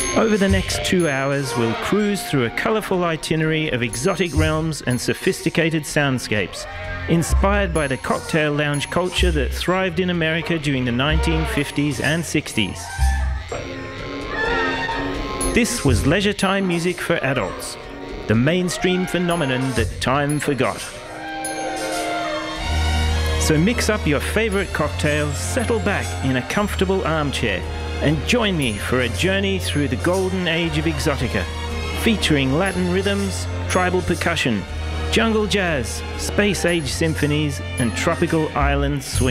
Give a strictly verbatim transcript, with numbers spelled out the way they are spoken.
Over the next two hours, we'll cruise through a colourful itinerary of exotic realms and sophisticated soundscapes, inspired by the cocktail lounge culture that thrived in America during the nineteen fifties and sixties. This was leisure time music for adults, the mainstream phenomenon that time forgot. So mix up your favourite cocktails, settle back in a comfortable armchair, and join me for a journey through the golden age of exotica, featuring Latin rhythms, tribal percussion, jungle jazz, space-age symphonies, and tropical island swing.